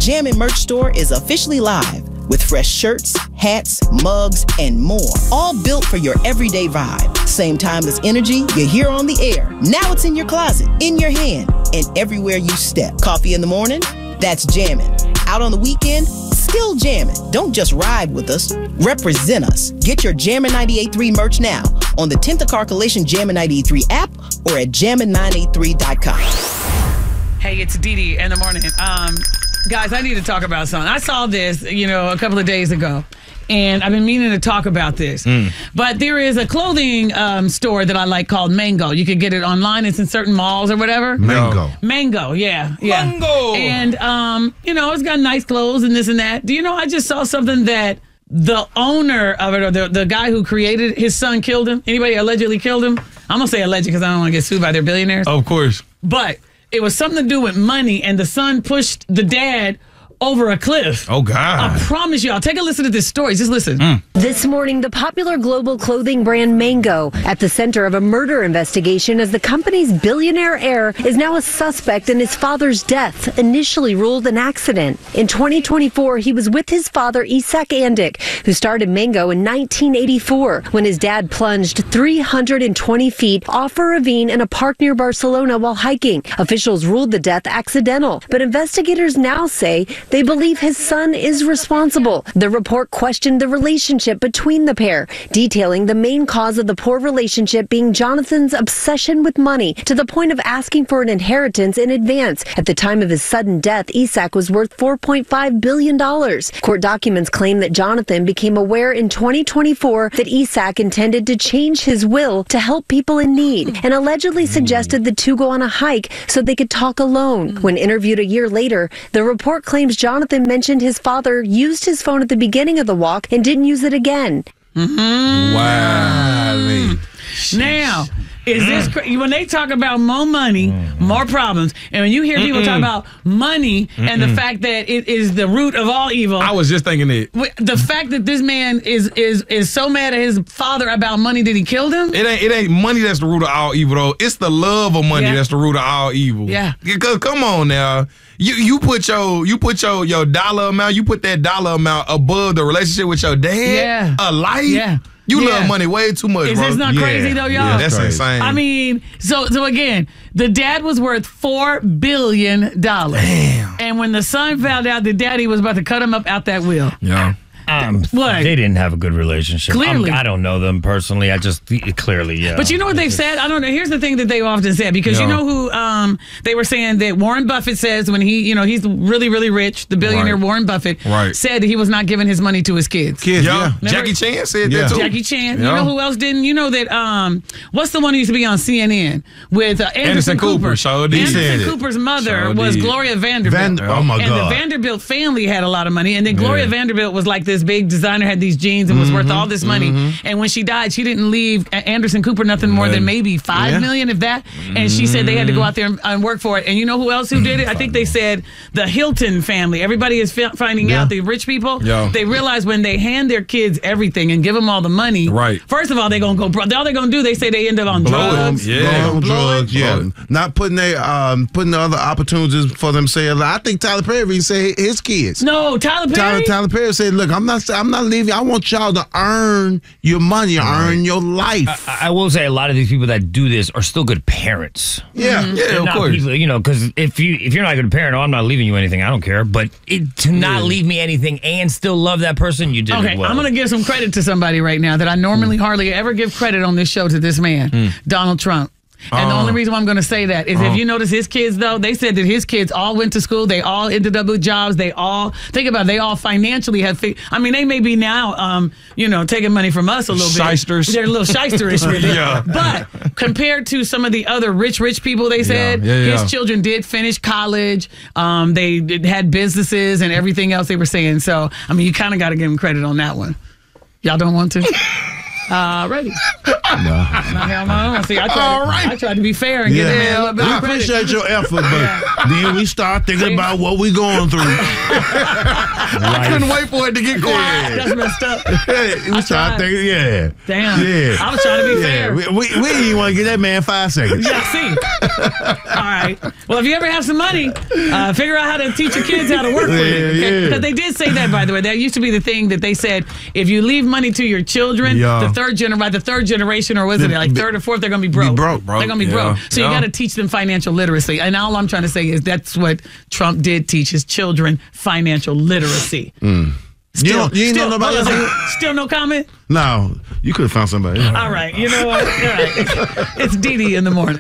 Jammin' merch store is officially live with fresh shirts, hats, mugs, and more. All built for your everyday vibe. Same timeless energy you hear on the air. Now it's in your closet, in your hand, and everywhere you step. Coffee in the morning? That's jammin'. Out on the weekend? Still jammin'. Don't just ride with us. Represent us. Get your Jammin' 98.3 merch now on the 10th of Car Coalition Jammin' 98.3 app or at jammin983.com. Hey, it's Dee Dee in the morning. Guys, I need to talk about something. I saw this, a couple of days ago, and I've been meaning to talk about this. But there is a clothing store that I like called Mango. You can get it online. It's in certain malls or whatever. Mango, yeah. Mango. And, it's got nice clothes and this and that. Do you know, I just saw something that the owner of it, or the guy who created it, his son killed him. Anybody allegedly killed him? I'm going to say alleged because I don't want to get sued by their billionaires. Of course. But it was something to do with money, and the son pushed the dad over a cliff. Oh, God. I promise you. I'll take a listen to this story. Just listen. This morning, the popular global clothing brand Mango at the center of a murder investigation as the company's billionaire heir is now a suspect in his father's death, initially ruled an accident. In 2024, he was with his father, Isak Andic, who started Mango in 1984 when his dad plunged 320 feet off a ravine in a park near Barcelona while hiking. Officials ruled the death accidental, but investigators now say they believe his son is responsible. The report questioned the relationship between the pair, detailing the main cause of the poor relationship being Jonathan's obsession with money to the point of asking for an inheritance in advance. At the time of his sudden death, Isak was worth $4.5 billion. Court documents claim that Jonathan became aware in 2024 that Isak intended to change his will to help people in need and allegedly suggested the two go on a hike so they could talk alone. When interviewed a year later, the report claims Jonathan mentioned his father used his phone at the beginning of the walk and didn't use it again. Wow. Now, is this when they talk about more money, more problems, and when you hear people talk about money and the fact that it is the root of all evil, I was just thinking it. The fact that this man is so mad at his father about money that he killed him. It ain't money that's the root of all evil though. It's the love of money that's the root of all evil. Yeah. Because come on now. You put your dollar amount, you put that dollar amount above the relationship with your dad, a life. Yeah. You love money way too much, Is bro. this not crazy though, y'all? Yeah, that's insane. I mean, so again, the dad was worth $4 billion. Damn. And when the son found out that daddy was about to cut him up out that will. Yeah. What? They didn't have a good relationship. Clearly. I don't know them personally. Clearly, yeah. But you know what they've said? I don't know. Here's the thing that they often said, because you know who they were saying that Warren Buffett says when he's really, really rich, the billionaire Warren Buffett said that he was not giving his money to his kids. Jackie Chan said that too. Jackie Chan. You know who else didn't? You know that, what's the one who used to be on CNN with Anderson Cooper? Anderson Cooper's mother was Gloria Vanderbilt. Oh my God. And the Vanderbilt family had a lot of money. And then Gloria Vanderbilt was like this big designer, had these jeans and was worth all this money. And when she died, she didn't leave Anderson Cooper nothing more than maybe $5 million, if that. And she said they had to go out there and work for it. And you know who else who did it? I think they said the Hilton family. Everybody is finding out, the rich people, they realize when they hand their kids everything and give them all the money, first of all, they're going to go, all they're going to do, they say they end up on drugs. Not putting putting the other opportunities for themselves. I think Tyler Perry said his kids. No, Tyler Perry? Tyler Perry said, look, I'm not leaving. I want y'all to earn your money, earn your life. I will say a lot of these people that do this are still good parents. Yeah, of course. People, because if you're not a good parent, I'm not leaving you anything. I don't care. But to not leave me anything and still love that person, you did it well. I'm going to give some credit to somebody right now that I normally hardly ever give credit on this show to this man, Donald Trump. And the only reason why I'm going to say that is if you notice his kids, though, they said that his kids all went to school. They all ended up with jobs. They all, think about it, they all financially have, they may be now, taking money from us a little bit. Shysters. They're a little shysterish with it. But compared to some of the other rich people, they said, his children did finish college. They had businesses and everything else they were saying. So, you kind of got to give him credit on that one. Y'all don't want to? Ready. No. See, I tried to be fair and get him a little bit of credit. Appreciate your effort, but then we start thinking about what we going through. I couldn't wait for it to get quiet. That's messed up. We start thinking, Damn. Yeah. I was trying to be fair. We didn't even want to give that man 5 seconds. Yeah, see. All right. Well, if you ever have some money, figure out how to teach your kids how to work with it. Because they did say that, by the way. That used to be the thing that they said, if you leave money to your children, the third generation, or was it like third or fourth, they're going to be broke. They're going to be broke. So you got to teach them financial literacy. And all I'm trying to say is that's what Trump did teach his children, financial literacy. Still nobody else? Still no comment? No. You could have found somebody. All right. You know what? All right. It's Dee in the morning.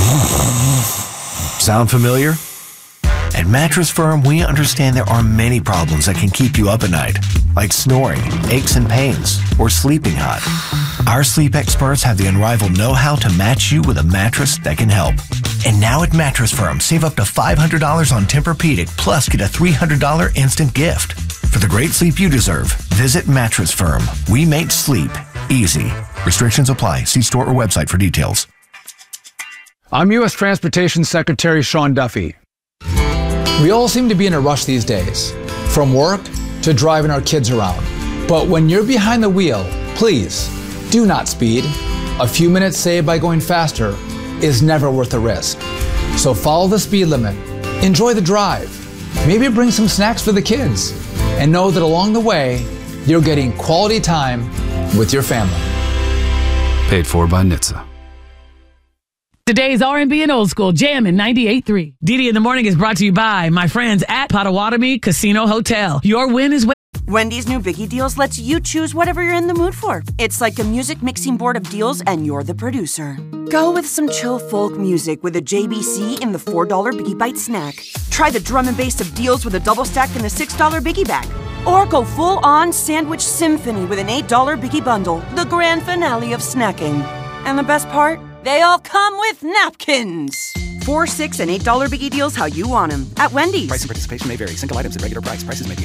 Sound familiar? At Mattress Firm, we understand there are many problems that can keep you up at night, like snoring, aches and pains, or sleeping hot. Our sleep experts have the unrivaled know-how to match you with a mattress that can help. And now at Mattress Firm, save up to $500 on Tempur-Pedic, plus get a $300 instant gift. For the great sleep you deserve, visit Mattress Firm. We make sleep easy. Restrictions apply. See store or website for details. I'm U.S. Transportation Secretary Sean Duffy. We all seem to be in a rush these days, from work to driving our kids around. But when you're behind the wheel, please do not speed. A few minutes saved by going faster is never worth the risk. So follow the speed limit, enjoy the drive, maybe bring some snacks for the kids, and know that along the way, you're getting quality time with your family. Paid for by NHTSA. Today's R&B and Old School Jam in 98.3. Dee in the Morning is brought to you by my friends at Potawatomi Casino Hotel. Your win is Wendy's new Biggie Deals lets you choose whatever you're in the mood for. It's like a music mixing board of deals, and you're the producer. Go with some chill folk music with a JBC in the $4 Biggie Bite snack. Try the drum and bass of deals with a double stack in the $6 Biggie Bag. Or go full-on sandwich symphony with an $8 Biggie Bundle, the grand finale of snacking. And the best part? They all come with napkins. $4, $6, and $8 Biggie Deals how you want them at Wendy's. Price and participation may vary. Single items at regular price. Prices may be